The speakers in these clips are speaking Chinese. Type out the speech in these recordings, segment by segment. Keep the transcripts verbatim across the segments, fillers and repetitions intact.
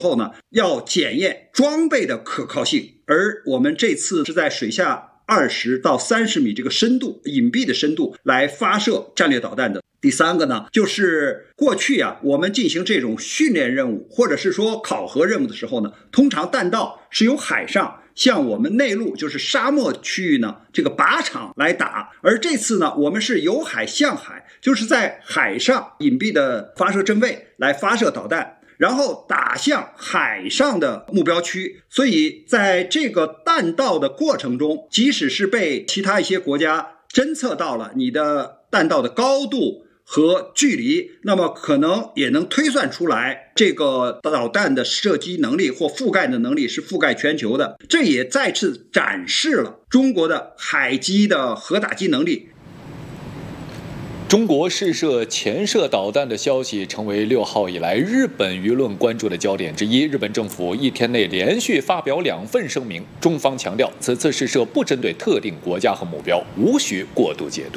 后呢，要检验装备的可靠性，而我们这次是在水下二十到三十米这个深度，隐蔽的深度来发射战略导弹的。第三个呢，就是过去啊，我们进行这种训练任务或者是说考核任务的时候呢，通常弹道是由海上向我们内陆就是沙漠区域呢这个靶场来打，而这次呢，我们是由海向海，就是在海上隐蔽的发射阵位来发射导弹，然后打向海上的目标区。所以在这个弹道的过程中，即使是被其他一些国家侦测到了你的弹道的高度和距离，那么可能也能推算出来这个导弹的射击能力或覆盖的能力是覆盖全球的。这也再次展示了中国的海基的核打击能力。 中国试射潜射导弹的消息成为六号以来日本舆论关注的焦点之一。日本政府一天内连续发表两份声明，中方强调此次试射不针对特定国家和目标，无需过度解读。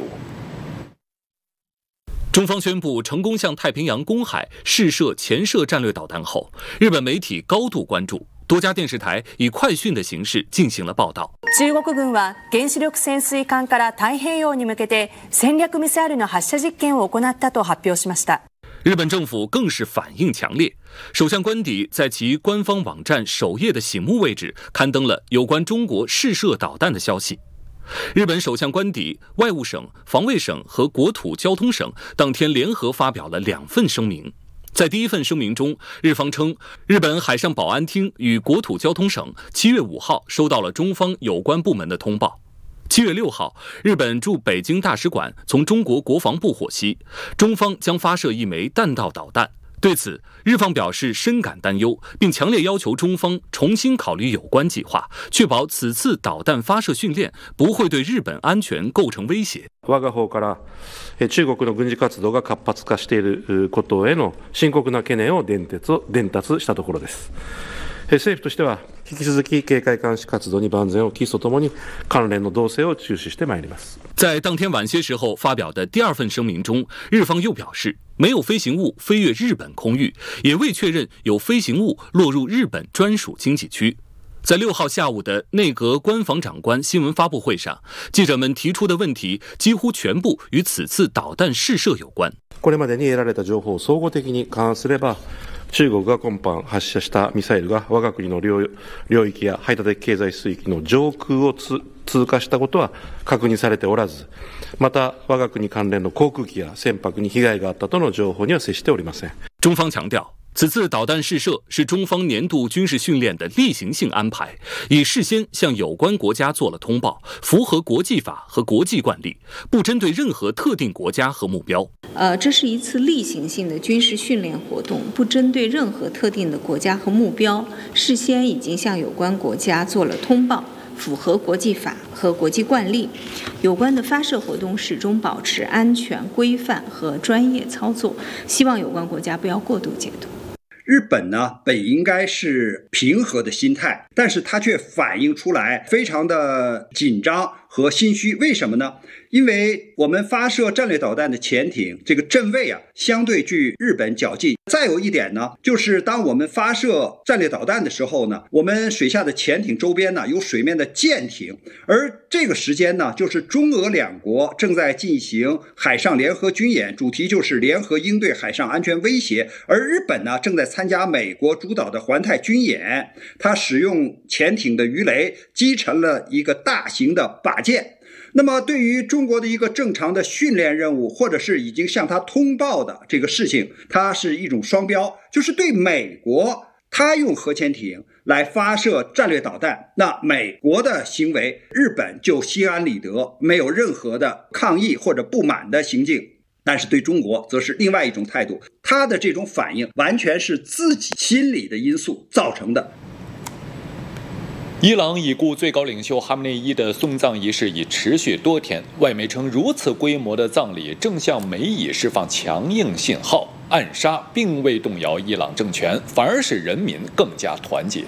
中方宣布成功向太平洋公海试射潜射战略导弹后，日本媒体高度关注，多家电视台以快讯的形式进行了報道。 中国軍は原子力潜水艦から太平洋に向けて戦略ミサイルの発射実験を行ったと発表しました。 日本政府更是反应强烈，首相官邸在其官方网站首页的醒目位置刊登了有关中国试射导弹的消息。日本首相官邸、外务省、防卫省和国土交通省当天联合发表了两份声明。在第一份声明中，日方称，日本海上保安厅与国土交通省七月五号收到了中方有关部门的通报。七月六号，日本驻北京大使馆从中国国防部获悉，中方将发射一枚弹道导弹。对此，日方表示深感担忧，并强烈要求中方重新考虑有关计划，确保此次导弹发射训练不会对日本安全构成威胁。 我が方から中国の軍事活動が活発化していることへの深刻な懸念を伝達したところです。政府としては引き続き警戒監視活動に万全を期すとともに関連の動静を注視してまいります。 在当天晚些时候发表的第二份声明中，日方又表示，没有飞行物飞越日本空域，也未确认有飞行物落入日本专属经济区。在六号下午的内阁官房长官新闻发布会上，记者们提出的问题几乎全部与此次导弹试射有关。 これまでに得られた情報を総合的に勘案すれば、中国が今般発射したミサイルが我が国の領域や排他的経済水域の上空を通過したことは確認されておらず、また我が国関連の航空機や船舶に被害があったとの情報には接しておりません。 中方强调，此次导弹试射是中方年度军事训练的例行性安排，已事先向有关国家做了通报，符合国际法和国际惯例，不针对任何特定国家和目标。 呃，这是一次例行性的军事训练活动，不针对任何特定的国家和目标，事先已经向有关国家做了通报，符合国际法和国际惯例。有关的发射活动始终保持安全、规范和专业操作，希望有关国家不要过度解读。 日本呢，本应该是平和的心态，但是它却反映出来非常的紧张和心虚。为什么呢？因为我们发射战略导弹的潜艇这个阵位啊，相对距日本较近。再有一点呢，就是当我们发射战略导弹的时候呢，我们水下的潜艇周边呢有水面的舰艇，而这个时间呢，就是中俄两国正在进行海上联合军演，主题就是联合应对海上安全威胁。而日本呢，正在参加美国主导的环太军演，它使用潜艇的鱼雷击沉了一个大型的靶舰。那么对于中国的一个正常的训练任务，或者是已经向他通报的这个事情，它是一种双标，就是对美国他用核潜艇来发射战略导弹，那美国的行为日本就心安理得，没有任何的抗议或者不满的行径。但是对中国则是另外一种态度，他的这种反应完全是自己心理的因素造成的。 伊朗已故最高领袖哈梅内伊的送葬仪式已持续多天，外媒称如此规模的葬礼正向美以释放强硬信号，暗杀并未动摇伊朗政权，反而使人民更加团结。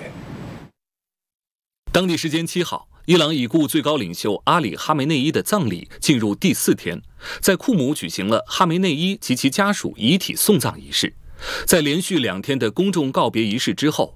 当地时间七号，伊朗已故最高领袖阿里·哈梅内伊的葬礼进入第四天，在库姆举行了哈梅内伊及其家属遗体送葬仪式。 在连续两天的公众告别仪式之后，